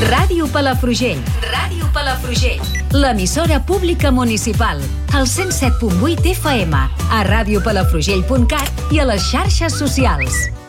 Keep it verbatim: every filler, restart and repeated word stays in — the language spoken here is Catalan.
Ràdio Palafrugell. Ràdio Palafrugell. L'emissora pública municipal. Al cent set punt vuit F M, a radiopalafrugell punt cat i a les xarxes socials.